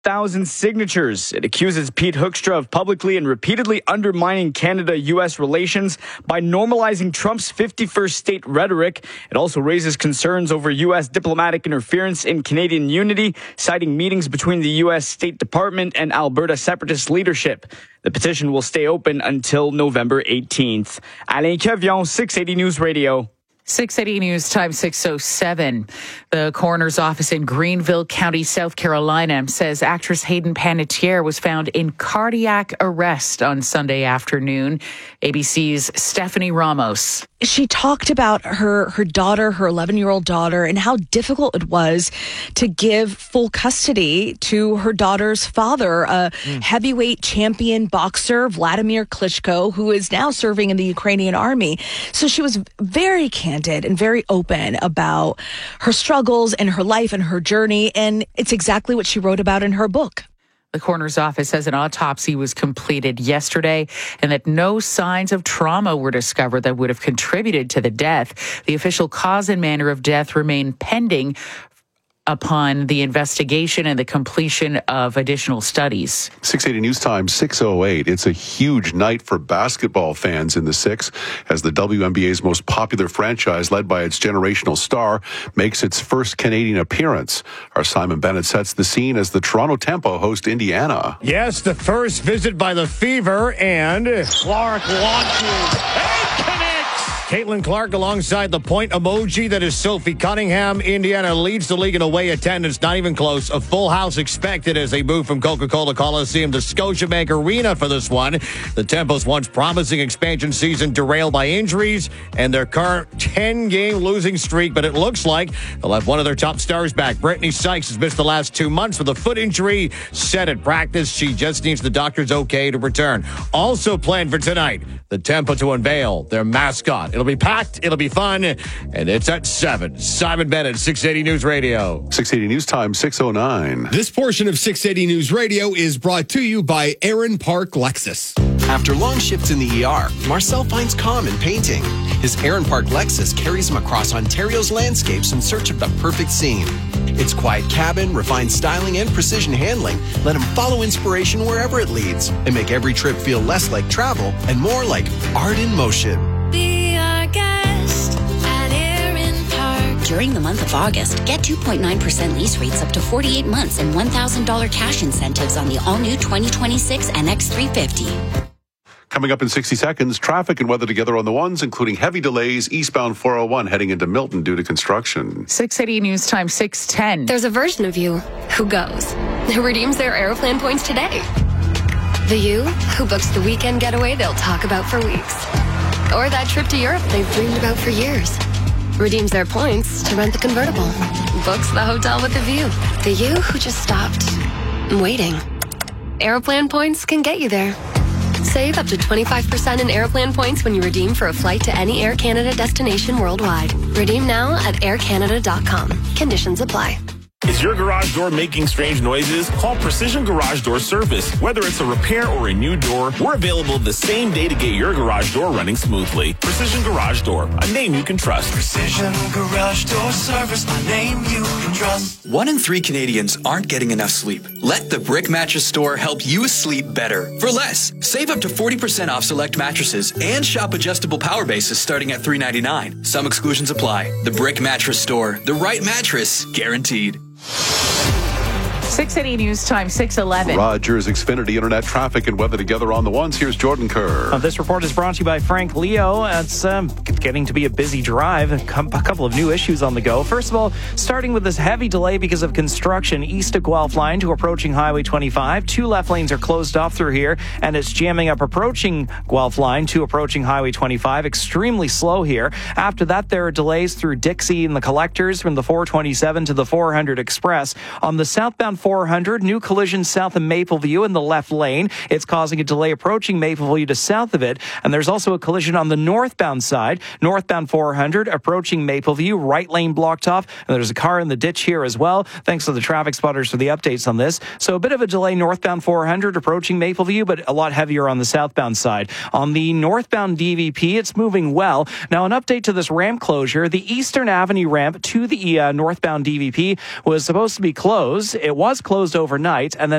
1,000 signatures. It accuses Pete Hoekstra of publicly and repeatedly undermining Canada-U.S. relations by normalizing Trump's 51st state rhetoric. It also raises concerns over U.S. diplomatic interference in Canadian unity, citing meetings between the U.S. State Department and Alberta separatist leadership. The petition will stay open until November 18th. Alain Cavion, 680 News Radio. 680 News Time 6:07. The coroner's office in Greenville County, South Carolina, says actress Hayden Panettiere was found in cardiac arrest on Sunday afternoon. ABC's Stephanie Ramos. She talked about her daughter, her 11-year-old daughter, and how difficult it was to give full custody to her daughter's father, a heavyweight champion boxer, Vladimir Klitschko, who is now serving in the Ukrainian army. So she was very candid and very open about her struggles and her life and her journey, and it's exactly what she wrote about in her book. The coroner's office says an autopsy was completed yesterday and that no signs of trauma were discovered that would have contributed to the death. The official cause and manner of death remain pending upon the investigation and the completion of additional studies. 680 News Time, 6:08. It's a huge night for basketball fans in the Six as the WNBA's most popular franchise, led by its generational star, makes its first Canadian appearance. Our Simon Bennett sets the scene as the Toronto Tempo host Indiana. Yes, the first visit by the Fever, and Clark launches and connects. Caitlin Clark alongside the point emoji that is Sophie Cunningham. Indiana leads the league in away attendance, not even close. A full house expected as they move from Coca-Cola Coliseum to Scotiabank Arena for this one. The Tempo's once promising expansion season derailed by injuries and their current 10-game losing streak, but it looks like they'll have one of their top stars back. Brittany Sykes has missed the last 2 months with a foot injury. Set at practice. She just needs the doctor's okay to return. Also planned for tonight, the Tempo to unveil their mascot. It'll be packed, it'll be fun, and it's at 7. Simon Bennett, 680 News Radio. 680 News Time, 6:09. This portion of 680 News Radio is brought to you by Aaron Park Lexus. After long shifts in the ER, Marcel finds calm in painting. His Aaron Park Lexus carries him across Ontario's landscapes in search of the perfect scene. Its quiet cabin, refined styling, and precision handling let him follow inspiration wherever it leads and make every trip feel less like travel and more like art in motion. Be our guest at Aaron Park. During the month of August, get 2.9% lease rates up to 48 months and $1,000 cash incentives on the all-new 2026 NX350. Coming up in 60 seconds, traffic and weather together on the ones, including heavy delays eastbound 401 heading into Milton due to construction. 680 News Time, 6:10. There's a version of you who goes, who redeems their Aeroplan points today. The you who books the weekend getaway they'll talk about for weeks. Or that trip to Europe they've dreamed about for years. Redeems their points to rent the convertible. Books the hotel with the view. The you who just stopped waiting. Aeroplan points can get you there. Save up to 25% in Aeroplan points when you redeem for a flight to any Air Canada destination worldwide. Redeem now at aircanada.com. Conditions apply. Is your garage door making strange noises? Call Precision Garage Door Service. Whether it's a repair or a new door, we're available the same day to get your garage door running smoothly. Precision Garage Door, a name you can trust. Precision Garage Door Service, a name you can trust. 1 in 3 Canadians aren't getting enough sleep. Let the Brick Mattress Store help you sleep better for less. Save up to 40% off select mattresses and shop adjustable power bases starting at $399. Some exclusions apply. The Brick Mattress Store, the right mattress guaranteed. 680 News Time, 6:11. Rogers Xfinity Internet traffic and weather together on the ones. Here's Jordan Kerr. This report is brought to you by Frank Leo. It's getting to be a busy drive. A couple of new issues on the go. First of all, starting with this heavy delay because of construction east of Guelph Line to approaching Highway 25. 2 left lanes are closed off through here, and it's jamming up approaching Guelph Line to approaching Highway 25. Extremely slow here. After that, there are delays through Dixie and the collectors from the 427 to the 400 Express. On the southbound 400, new collision south of Mapleview in the left lane. It's causing a delay approaching Mapleview to south of it. And there's also a collision on the northbound side. Northbound 400 approaching Mapleview, right lane blocked off. And there's a car in the ditch here as well. Thanks to the traffic spotters for the updates on this. So a bit of a delay northbound 400 approaching Mapleview, but a lot heavier on the southbound side. On the northbound DVP, it's moving well. Now, an update to this ramp closure. The Eastern Avenue ramp to the northbound DVP was supposed to be closed. It was was closed overnight, and then